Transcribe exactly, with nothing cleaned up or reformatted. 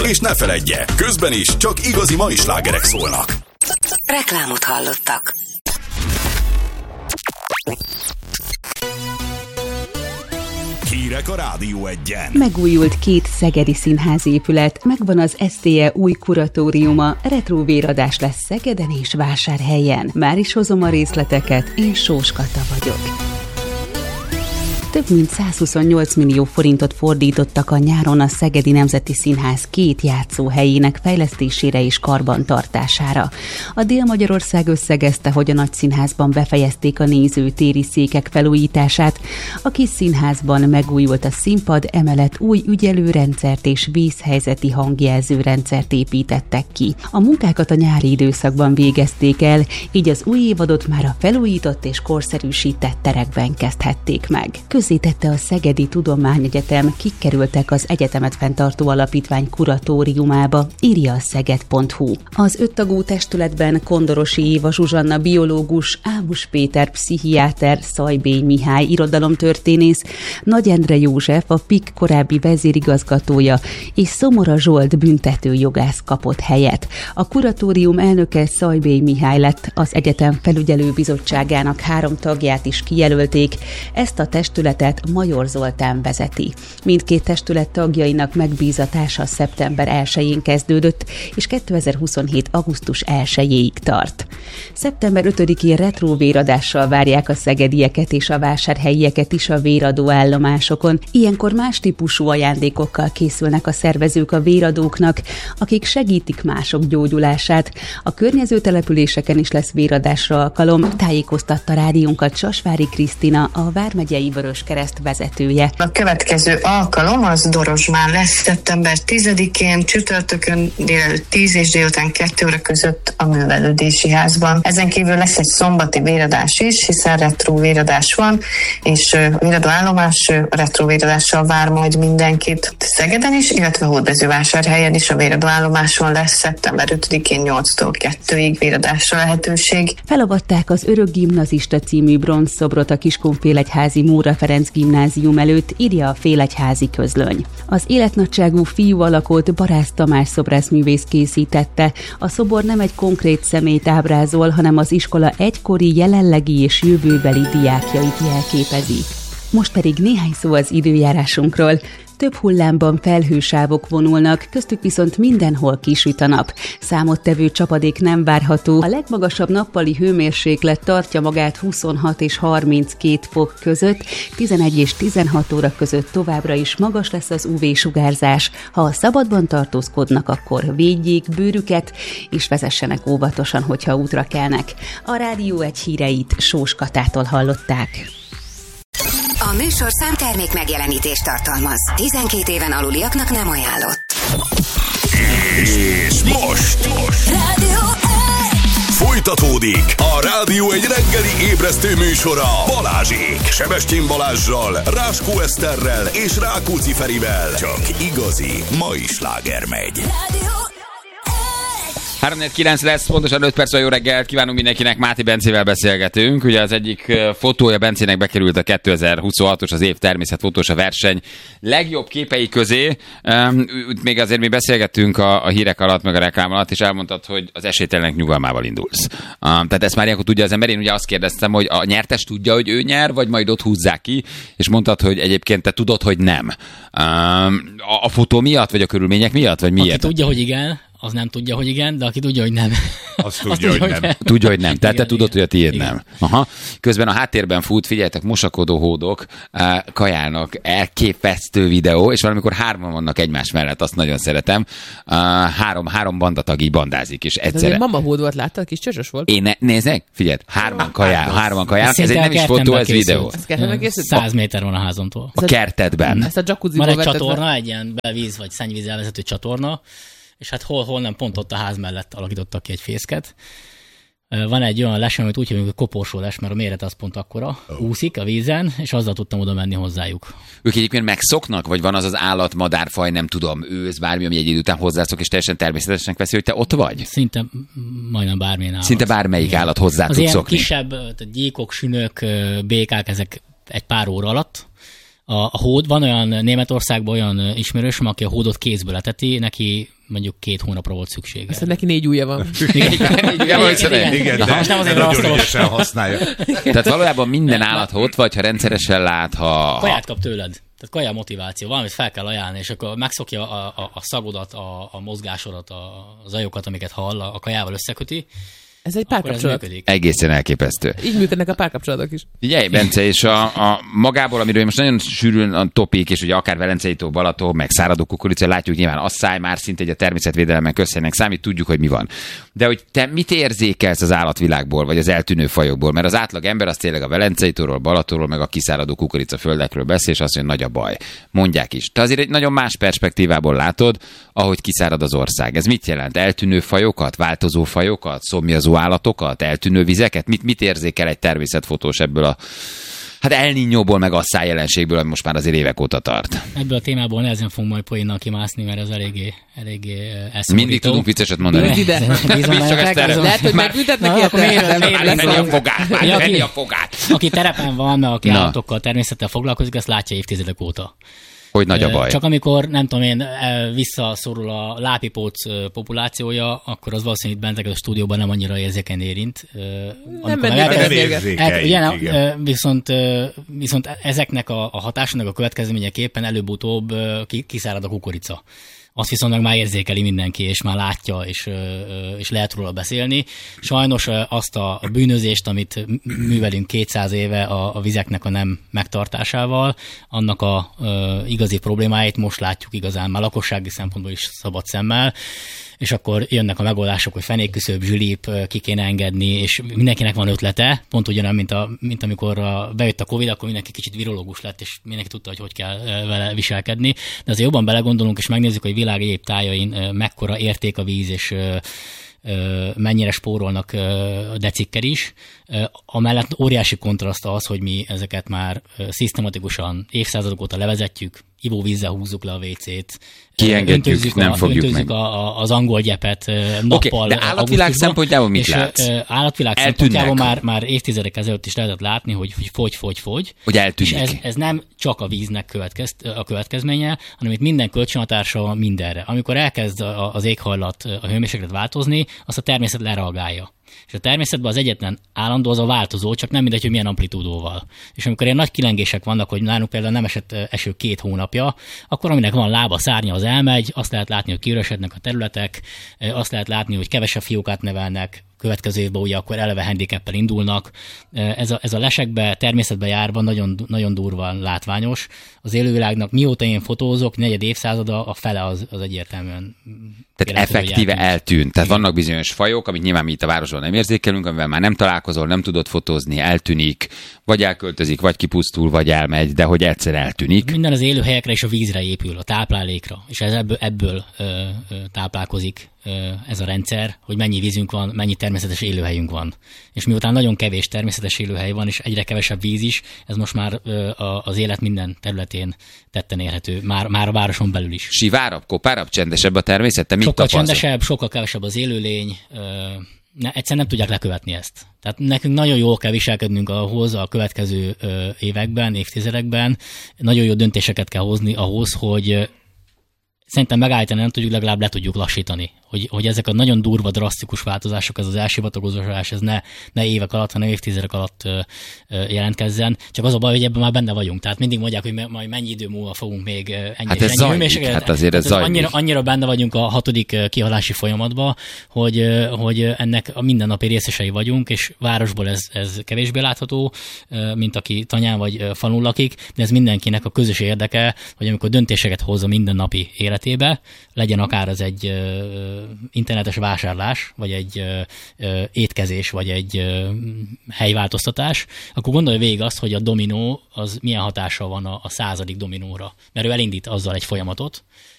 És ne feledje, közben is csak igazi mai slágerek szólnak. Reklámot hallottak. Hírek a Rádió Egyen. Megújult két szegedi színházépület, megvan az es té e új kuratóriuma, retrovéradás lesz Szegeden és Vásárhelyen. Már is hozom a részleteket, én Sós Kata vagyok. Több mint százhuszonnyolc millió forintot fordítottak a nyáron a Szegedi Nemzeti Színház két játszóhelyének fejlesztésére és karbantartására. A Dél-Magyarország összegezte, hogy a Nagyszínházban befejezték a nézőtéri székek felújítását, a Kis Színházban megújult a színpad, emellett új ügyelőrendszert és vészhelyzeti hangjelzőrendszert építettek ki. A munkákat a nyári időszakban végezték el, így az új évadot már a felújított és korszerűsített terekben kezdhették meg. Közzétette a Szegedi Tudományegyetem, kik kerültek az egyetemet fenntartó alapítvány kuratóriumába, írja a szeged pont hu. Az öttagú testületben Kondorosi Éva Zsuzsanna biológus, Ámos Péter pszichiáter, Szajbély Mihály irodalomtörténész, Nagy Endre József a pik korábbi vezérigazgatója és Szomora Zsolt büntetőjogász kapott helyet. A kuratórium elnöke Szajbély Mihály lett, az egyetem felügyelőbizottságának három tagját is kijelölték, ezt a testületet Major Zoltán vezeti. Mindkét testület tagjainak megbízatása szeptember elsején kezdődött, és kétezer-huszonhét. augusztus elsejéig tart. szeptember ötödikén retróvéradással várják a szegedieket és a vásárhelyieket is a véradó állomásokon. Ilyenkor más típusú ajándékokkal készülnek a szervezők a véradóknak, akik segítik mások gyógyulását. A környező településeken is lesz véradásra alkalom, tájékoztatta rádiónkat Sasvári Krisztina, a Vármegyei Vöröskereszt vezetője. A következő alkalom az Dorosmán lesz szeptember tizedikén, csütörtökön délelőtt tíz és délután kettő óra között a Művelődési Házban. Ezen kívül lesz egy szombati véradás is, hiszen retróvéradás van, és véradó állomás retróvéradással vár majd mindenkit Szegeden is, illetve Hódmezővásárhelyen is a véradó állomáson lesz szeptember ötödikén nyolctól kettőig véradásra lehetőség. Felavatták az Örök Gimnazista című bronzszobrot a Kiskunfélegyházi Móra Ferenc gimnázium előtt, írja a Félegyházi Közlöny. Az életnagyságú fiú alakot Barász Tamás szobrászművész készítette. A szobor nem egy konkrét személyt ábrázol, hanem az iskola egykori, jelenlegi és jövőbeli diákjait jelképezi. Most pedig néhány szó az időjárásunkról. Több hullámban felhősávok vonulnak, köztük viszont mindenhol kisüt a nap. Számottevő csapadék nem várható. A legmagasabb nappali hőmérséklet tartja magát huszonhat és harminckét fok között, tizenegy és tizenhat óra között továbbra is magas lesz az ú vé-sugárzás. Ha a szabadban tartózkodnak, akkor védjék bőrüket, és vezessenek óvatosan, hogyha útra kelnek. A Rádió Egy híreit Sós Katától hallották. A műsorszám termék megjelenítést tartalmaz. tizenkét éven aluliaknak nem ajánlott. És most, most. Rádió Egy. Folytatódik a Rádió Egy reggeli ébresztő műsora Balázsék. Sebestyén Balázssal, Ráskó Eszterrel és Rákóczi Ferivel. Csak igazi mai sláger megy. Rádió három négy kilenc lesz, pontosan öt perc, jó reggelt kívánunk mindenkinek, Máté Bencével beszélgetünk. Ugye az egyik fotója Bencének bekerült a kétezer-huszonhatos, az év természetfotós a verseny legjobb képei közé. Um, még azért mi beszélgettünk a, a hírek alatt, meg a reklám alatt, és elmondtad, hogy az esélytelenek nyugalmával indulsz. Um, tehát ezt már ilyenkor tudja az ember. Én ugye azt kérdeztem, hogy a nyertes tudja, hogy ő nyer, vagy majd ott húzzák ki, és mondtad, hogy egyébként te tudod, hogy nem. Um, a, a fotó miatt, vagy a körülmények miatt, vagy miért? Aki tudja, hogy igen, az nem tudja, hogy igen, de aki tudja, hogy nem. Az tudja, tudja hogy, hogy nem. Tudja, hogy nem. Tehát igen, te tudod, igen. Hogy a tiéd igen. Nem. Aha. Közben a háttérben fut, figyeljetek, mosakodó hódok, kajálnak, elképesztő videó, és valamikor hárman vannak egymás mellett, azt nagyon szeretem. Három, három bandatag így bandázik, és egyszerre. De mama hódot láttad, kis csöcsös volt? Én ne, nézzek, figyelj, hárman kajál, hárman kajál, ez egy nem is fotó, ez videó. Száz méter van a házamtól. A kertedben. Ezt a jacuzziból van egy csatorna, egy ilyen belvíz vagy szennyvíz elvezető csatorna, és hát hol, hol nem, pont ott a ház mellett alakítottak ki egy fészket. Van egy olyan les, amit úgy hívjuk, hogy koporsó les, mert a méret az pont akkora, oh. úszik a vízen, és azzal tudtam oda menni hozzájuk. Ők egyébként megszoknak, vagy van az az állat, madárfaj, nem tudom, ősz, bármi, ami egy idő után hozzászok, és teljesen természetesnek veszi, hogy te ott vagy? Szinte majdnem bármilyen állat. Szinte bármelyik igen. állat hozzá az tud szokni. Kisebb gyíkok, sünök, békák, ezek egy pár óra alatt. A, a hód, van olyan Németországban olyan ismerősöm, aki a hódot kézből eteti, neki mondjuk két hónapra volt szüksége. Aztán neki négy ujja van. Igen, igen, igen, de, most nem azért de nagyon rossz. ügyesen használja. Tehát valójában minden állat, ha ott vagy, ha rendszeresen lát, ha... Kaját kap tőled. Tehát kaja motiváció. Valamit fel kell ajánlani, és akkor megszokja a, a, a szagodat, a, a mozgásodat, a, a zajokat, amiket hall, a kajával összeköti. Ez egy Ez párkapcsolat. Egészen elképesztő. Így működnek a párkapcsolatok is. Figyelj, Bence, és a, a magából, amiről most nagyon sűrűn a topik, és ugye akár Velencei tó, Balaton, meg száradó kukorica, látjuk nyilván asszály már szinte egy a természetvédelemnek köszönnek számít, tudjuk, hogy mi van. De hogy te mit érzékelsz az állatvilágból, vagy az eltűnő fajokból? Mert az átlag ember az tényleg a Velencei tóról, Balatonról, meg a kiszáradó kukorica földekről beszél, és azt mondja, nagy a baj. Mondják is. Te azért egy nagyon más perspektívából látod, ahogy kiszárad az ország. Ez mit jelent? Eltűnő fajokat, változó fajokat, szomjazó állatokat, eltűnő vizeket? Mit, mit érzékel egy természetfotós ebből a hát El Niñóból, meg a szájjelenségből, ami most már azért évek óta tart? Ebből a témából nehezen fogunk majd poénnal kimászni, mert ez eléggé, eléggé elszomorító. Mindig tudunk vicceset mondani. Jöjj ide. Lehet, hogy megbüntetnek érte. Venni a fogát, venni a fogát. Aki terepen van, aki Na. állatokkal, természettel foglalkozik, azt látja évtizedek óta. Hogy nagy a baj. Csak amikor, nem tudom én, visszaszorul a lápipóc populációja, akkor az valószínűleg itt bentek a stúdióban nem annyira érzékeny érint. Nem mennék érzékeny, igen, igen. Viszont, viszont ezeknek a, a hatásnak a következményeképpen előbb-utóbb kiszárad a kukorica. Azt viszont meg már érzékeli mindenki, és már látja, és, és lehet róla beszélni. Sajnos azt a bűnözést, amit művelünk kétszáz éve a, a vizeknek a nem megtartásával, annak a, a igazi problémáit most látjuk igazán, már lakossági szempontból is szabad szemmel, és akkor jönnek a megoldások, hogy fenékküszöbb, zsülip, ki kéne engedni, és mindenkinek van ötlete, pont ugyanaz, mint, a, mint amikor a, bejött a Covid, akkor mindenki kicsit virológus lett, és mindenki tudta, hogy hogy kell vele viselkedni. De azért jobban belegondolunk, és megnézzük, hogy világ egyéb tájain mekkora érték a víz, és mennyire spórolnak decikkel is. Amellett óriási kontraszt az, hogy mi ezeket már szisztematikusan évszázadok óta levezetjük, ivóvízzel húzzuk le a vécét, kiengedjük, nem a, fogjuk meg. A, a, az angol gyepet nappal. Okay, de állatvilág szempontjából mit és látsz? Állatvilág Eltűnnek. szempontjából már, már évtizedek ezelőtt is lehetett látni, hogy fogy, fogy, fogy. Hogy eltűnik. És ez, ez nem csak a víznek következ, a következménye, hanem itt minden kölcsönhatása van mindenre. Amikor elkezd az éghajlat, a hőmérséklet változni, azt a természet lereagálja. És a természetben az egyetlen állandó az a változó, csak nem mindegy, hogy milyen amplitúdóval. És amikor ilyen nagy kilengések vannak, hogy nálunk például nem esett eső két hónapja, akkor aminek van lába, szárnya, az elmegy, azt lehet látni, hogy kiüresednek a területek, azt lehet látni, hogy kevesebb fiókát nevelnek, következő évben ugye akkor eleve handicappel indulnak. Ez a, ez a lesekbe, természetbe járva nagyon, nagyon durvan látványos. Az élővilágnak mióta én fotózok, negyed évszázada, a fele az, az egyértelműen... Tehát effektíve eltűnt. Tehát vannak bizonyos fajok, amit nyilván mi itt a városban nem érzékelünk, amivel már nem találkozol, nem tudod fotózni, eltűnik, vagy elköltözik, vagy kipusztul, vagy elmegy, de hogy egyszer eltűnik. Minden az élőhelyekre és a vízre épül, a táplálékra, és ez ebből, ebből ö, ö, táplálkozik ö, ez a rendszer, hogy mennyi vízünk van, mennyi természetes élőhelyünk van. És miután nagyon kevés természetes élőhely van, és egyre kevesebb víz is, ez most már ö, a, az élet minden területén tetten érhető, már, már a városon belül is. Sivárabb, kopárabb, csendesebb a természet? Te mit sokkal tapasztal? csendesebb, sokkal kevesebb az élőlény, ö, ne, egyszerűen nem tudják lekövetni ezt. Tehát nekünk nagyon jól kell viselkednünk ahhoz a következő ö, években, évtizedekben, nagyon jó döntéseket kell hozni ahhoz, hogy szerintem megállítani nem tudjuk, legalább le tudjuk lassítani. Hogy, hogy ezek a nagyon durva, drasztikus változások, ez az elsivatagozás, ez ne, ne évek alatt, hanem évtizedek alatt ö, ö, jelentkezzen. Csak az a baj, hogy ebben már benne vagyunk. Tehát mindig mondják, hogy majd mennyi idő múlva fogunk még ennyi hát és ez ennyi zajlik, hőmérséklet. hát azért ez hát annyira, annyira benne vagyunk a hatodik kihalási folyamatban, hogy, hogy ennek a mindennapi részesei vagyunk, és városból ez, ez kevésbé látható, mint aki tanyán vagy falun lakik, de ez mindenkinek a közös érdeke, hogy amikor döntéseket hoz a mindennapi életébe, legyen akár az egy internetes vásárlás, vagy egy ö, ö, étkezés, vagy egy ö, helyváltoztatás, akkor gondolj végig azt, hogy a dominó az milyen hatással van a, a századik dominóra. Mert ő elindít azzal egy folyamatot,